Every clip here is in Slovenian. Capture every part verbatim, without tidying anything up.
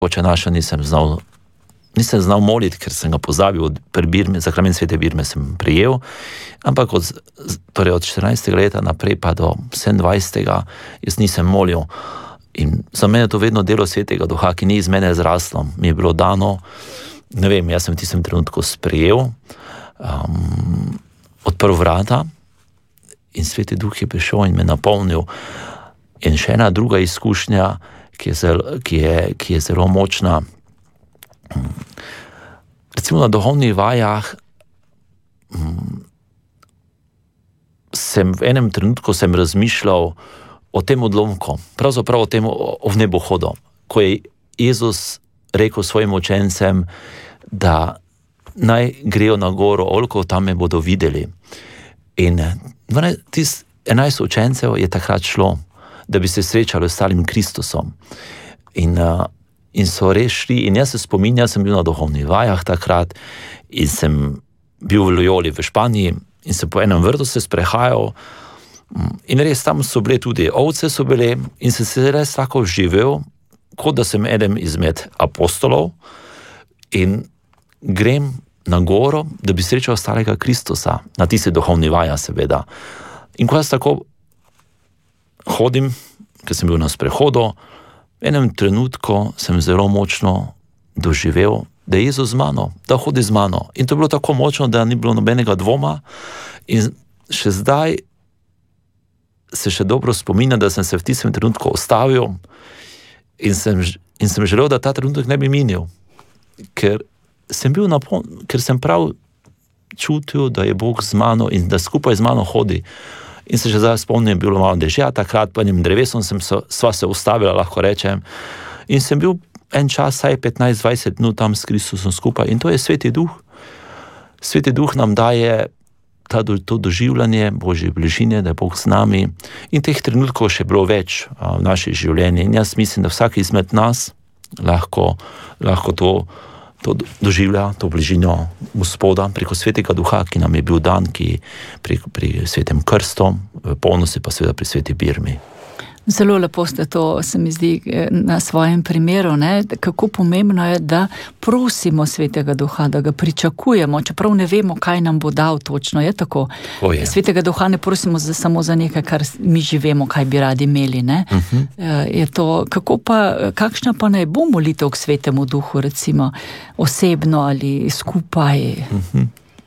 Oče naša nisem znal, nisem znal moliti, ker sem ga pozabil, pri birmi, zakrament svete birme sem prijel, ampak od, torej od štirinajstega leta naprej pa do sedemindvajsetega jaz nisem molil. In za mene je to vedno delo svetega duha, ki ni iz mene zraslo, mi je bilo dano, ne vem, jaz sem v tistem trenutku sprejel, um, odprl vrata in sveti duh je prišel in me napolnil. In še ena druga izkušnja, ki je zelo, ki je, ki je zelo močna. Recimo na duhovnih vajah sem v enem trenutku sem razmišljal o tem odlomku, pravzaprav o tem o, o vnebohodu, ko je Jezus rekel svojim učencem, da naj grejo na goro Olkov, tam me bodo videli. In tist enajst učencev je takrat šlo, da bi se srečali s stalim Kristusom. In, uh, in so res šli, in jaz se spominjam, sem bil na duhovnih vajah takrat in sem bil v Loyoli v Španiji in sem po enem vrtu se sprehajal in res tam so bile tudi ovce so bile in sem se res tako živel, kot da sem eden izmed apostolov in grem na goro, da bi srečal starega Kristusa, na tiste duhovni vaja seveda. In ko jaz tako hodim, ker sem bil na sprehodu, v enem trenutku sem zelo močno doživel, da je Jezus z mano, da hodi z mano. In to je bilo tako močno, da ni bilo nobenega dvoma. In še zdaj se še dobro spominjam, da sem se v tistem trenutku ostavil in sem, in sem želel, da ta trenutek ne bi minil. Ker sem bil napon, ker sem prav čutil, da je Bog z mano in da skupaj z mano hodi. In se že zdaj spomnim, bilo malo dežja, takrat po enem drevesom sem se, sva se ustavila, lahko rečem. In sem bil en čas, saj petnajst dvajset minut tam s Kristusom skupaj. In to je sveti duh. Sveti duh nam daje ta, to doživljanje Božje bližine, da je Bog z nami. In teh trenutkov še bilo več a, v naših življenjih. In jaz mislim, da vsak izmed nas lahko, lahko to to doživlja, to bližino Gospoda preko svetega duha, ki nam je bil dan, ki pri, pri svetem krstu, v polnosti pa seveda pri sveti birmi. Zelo lepo ste to, se mi zdi, na svojem primeru, ne? Kako pomembno je, da prosimo svetega duha, da ga pričakujemo, čeprav ne vemo, kaj nam bo dal točno, je tako? O je. Svetega duha ne prosimo za, samo za nekaj, kar mi že vemo, kaj bi radi imeli, ne? Uh-huh. Je to, kako pa, kakšna pa naj bo molitev k svetemu duhu, recimo, osebno ali skupaj? Uh-huh.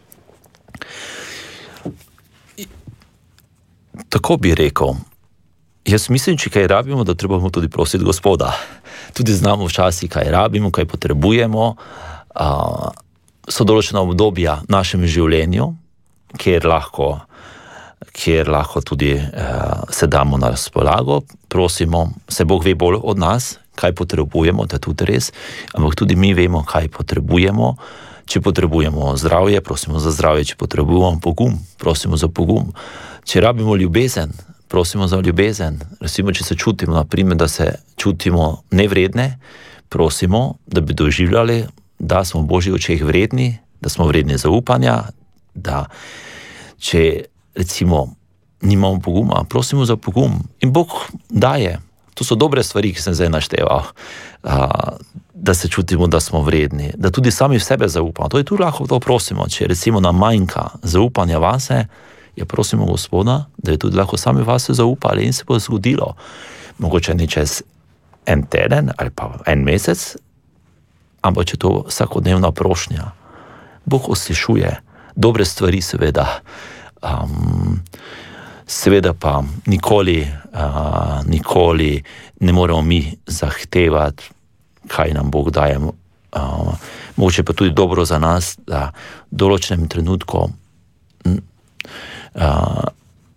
Tako bi rekel. Jaz mislim, če kaj rabimo, da trebamo tudi prositi Gospoda. Tudi znamo včasih, kaj rabimo, kaj potrebujemo. Uh, so določena obdobja v našem življenju, kjer lahko, kjer lahko tudi uh, se damo na razpolago, prosimo, se Bog ve bolj od nas, kaj potrebujemo, da je tudi res, ampak tudi mi vemo, kaj potrebujemo. Če potrebujemo zdravje, prosimo za zdravje, če potrebujemo pogum, prosimo za pogum. Če rabimo ljubezen, prosimo za ljubezen. Recimo, če se čutimo, naprimer, da se čutimo nevredne, prosimo, da bi doživljali, da smo v Božjih očeh vredni, da smo vredni zaupanja, da če, recimo, nimamo poguma, prosimo za pogum. In Bog daje. To so dobre stvari, ki sem zdaj našteval. Da se čutimo, da smo vredni. Da tudi sami v sebe zaupamo. To je tudi lahko to prosimo. Če recimo nam manjka zaupanja vase, ja prosimo Gospoda, da je tudi lahko sami vase zaupali in se bo zgodilo. Mogoče ni čez en teden ali pa en mesec, ampak če to vsakodnevna prošnja. Bog uslišuje dobre stvari seveda. Um, seveda pa nikoli, uh, nikoli ne moremo mi zahtevati, kaj nam Bog daje. Uh, mogoče pa tudi dobro za nas, da v določenem trenutku Uh,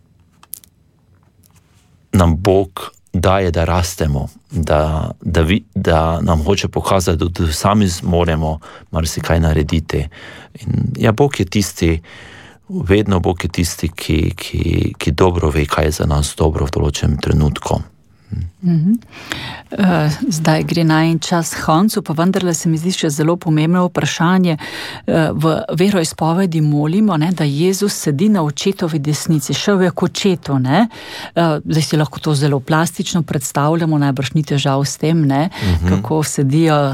nam Bog daje, da rastemo, da, da, vi, da nam hoče pokazati, da tudi sami zmoremo marsikaj narediti. In ja, Bog je tisti, vedno Bog je tisti, ki, ki, ki dobro ve, kaj je za nas dobro v določenem trenutku. Mm-hmm. Zdaj gre najin čas koncu, pa vendarle se mi zdi še zelo pomembno vprašanje. V veroizpovedi molimo, ne, da Jezus sedi na očetovi desnici, šel je k očetu, ne. Zdaj si lahko to zelo plastično predstavljamo, najbrž ni težav s tem, ne, mm-hmm. kako sedijo